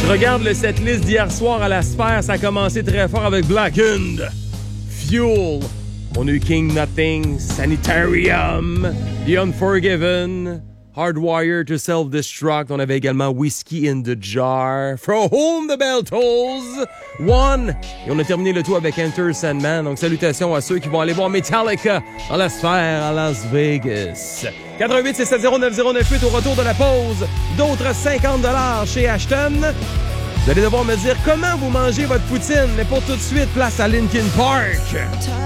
Je regarde le setlist d'hier soir à la Sphère. Ça a commencé très fort avec Blackened, Fuel. On a eu King Nothing, Sanitarium, The Unforgiven, Hardwired to Self-Destruct. On avait également Whiskey in the Jar, From Whom the Bell Tolls, One. Et on a terminé le tout avec Enter Sandman. Donc, salutations à ceux qui vont aller voir Metallica dans la Sphère à Las Vegas. 88-670-9098 au retour de la pause. D'autres 50$ chez Ashton. Vous allez devoir me dire comment vous mangez votre poutine. Mais pour tout de suite, place à Linkin Park.